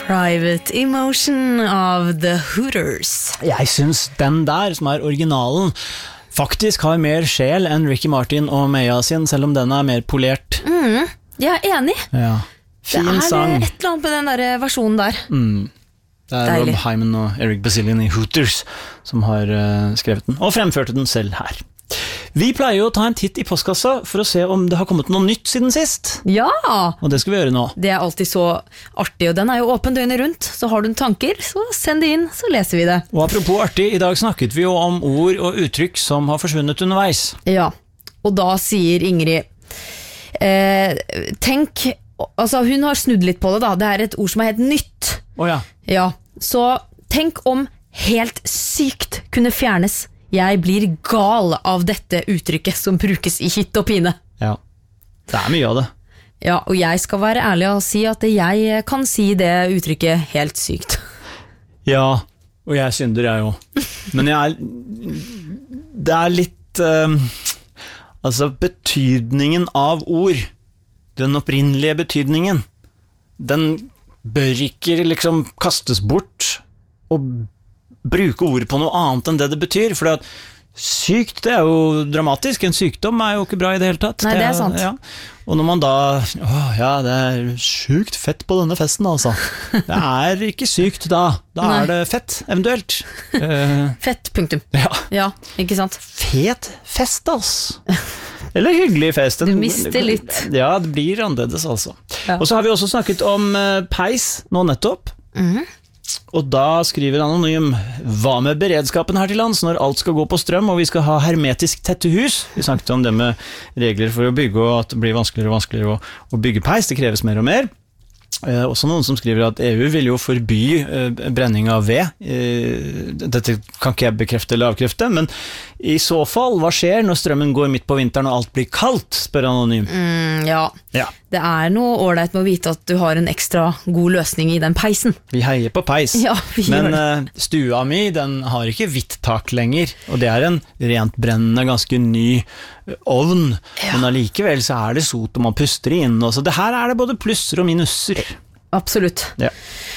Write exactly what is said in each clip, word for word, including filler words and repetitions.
Private Emotion av The Hooters. Jeg synes den der, som er originalen, faktisk har mer sjel enn Ricky Martin og Maya sin, selv om den er mer polert. Mm, jeg er enig. Ja. Fin det er sang. et eller annet på den der versjonen der. Mm. Det er Deilig. Rob Hyman og Eric Bazillian i Hooters som har uh, skrevet den, og fremførte den selv her. Vi pleier jo å ta en titt i postkassa for å se om det har kommet noe nytt siden sist. Ja! Og det skal vi gjøre nå. Det er alltid så artig, og den er jo åpen døgnet rundt. Så har du en tanker, så send det inn, så leser vi det. Og apropos artig, i dag snakket vi jo om ord og uttrykk som har forsvunnet underveis. Ja, og da sier Ingrid eh, Tenk, altså hun har snudd litt på det da. Det er et ord som er helt nytt. Åja. Ja, så tenk om helt sykt kunne fjernes. Jeg blir gal av dette uttrykket som brukes i hytt og pine. Ja, det er mye av det. Ja, og jeg skal være ærlig og si at jeg kan si det uttrykket helt sykt. Ja, og jeg synder jeg jo. Men jeg er, det er litt, um, altså betydningen av ord, den opprinnelige betydningen, den bør ikke liksom kastes bort og bruke ordet på noe annet enn det det betyr, for at sykt, det er jo dramatisk, en sykdom er jo ikke bra i det hele tatt. Nei, det er sant. Ja. Og når man da, åh, ja, det er sykt fett på denne festen altså. Det er ikke sykt da, da Nei. er det fett, eventuelt. Uh, Fett, punktum. ja. Ja, ikke sant? Fet fest, altså. Eller hyggelig fest. Du mister litt. Ja, det blir annerledes altså. Ja. Og så har vi også snakket om uh, peis nå nettopp. Mhm. Og da skriver Anonym: hva med beredskapen her til lands når alt skal gå på strøm og vi skal ha hermetisk tette hus? Vi snakket om det med regler for å bygge, og at det blir vanskeligere og vanskeligere å, å bygge peis, det kreves mer og mer. Eh, også noen som skriver at E U vil jo forby eh, brenning av ved. Eh, dette kan ikke jeg bekrefte eller avkrefte, men i så fall, hva skjer når strømmen går midt på vinteren og alt blir kaldt, spør Anonym. Mm, ja. Ja. Det er noe ordentlig med å vite at du har en ekstra god løsning i den peisen. Vi heier på peis, Ja, vi gjør men det. uh, stua mi, den har ikke hvitt tak lenger, og det er en rent brennende, ganske ny uh, ovn, Ja. men allikevel så er det sot og man puster inn, og så det her er det både plusser og minuser. Absolutt. Ja.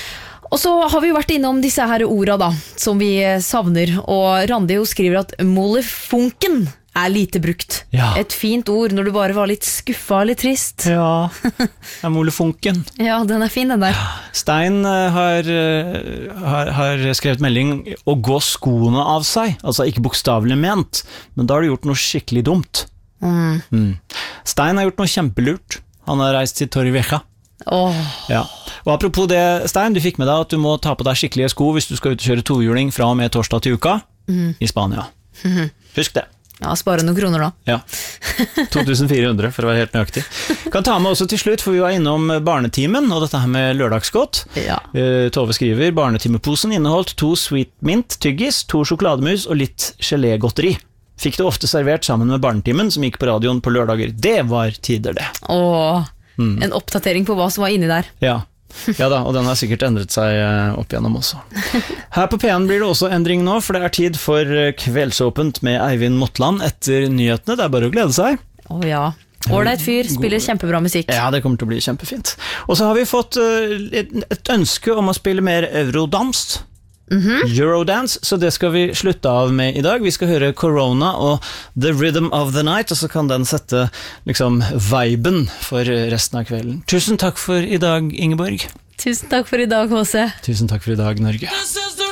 Og så har vi jo vært innom disse her orda da, som vi savner, og Randi jo skriver at molefonken er lite brukt. Ja. Et fint ord når du bare var litt skuffa eller trist. Ja, det er molefonken. Ja, den er fin den der. Stein uh, har, uh, har, har skrevet melding å gå skoene av seg, altså ikke bokstavelig ment, men da har du gjort noe skikkelig dumt. Mm. Mm. Stein har gjort noe kjempelurt. Han har reist til Torrevieja. Åh. Ja. Og apropos det, Stein, du fikk med deg at du må ta på deg skikkelige sko hvis du skal ut og kjøre tohjuling fra og med torsdag til uka Mm. i Spania. Husk det. Ja, spare noen kroner da. Ja. to tusen fire hundre for å være helt nøyaktig. Kan ta med også til slutt, for vi var innom barnetimen og dette her med lørdagsgodt. Ja. Uh, Tove skriver: barnetimeposen inneholdt to sweet mint tyggis, to sjokolademus og litt gelégodteri. Fikk det ofte servert sammen med barnetimen som gikk på radioen på lørdager. Det var tider det. Åh, Mm. en oppdatering på hva som var inni der. Ja. Ja da, og den har sikkert endret seg eh, opp igjennom også. Her på P en blir det også endring nå, for det er tid for eh, kveldsåpent med Eivind Motland etter nyhetene. Det er bare å glede seg. Åh ja. Ålreit fyr, spiller kjempebra musikk. Ja, det kommer til å bli kjempefint. Og så har vi fått uh, et, et ønske om å spille mer eurodans. Mhm. Eurodance, så det skal vi slutte av med i dag. Vi skal høre Corona og The Rhythm of the Night, og så kan den sette liksom viben for resten av kvelden. Tusen takk for i dag, Ingeborg. Tusen takk for i dag, H C. Tusen takk for i dag, Norge.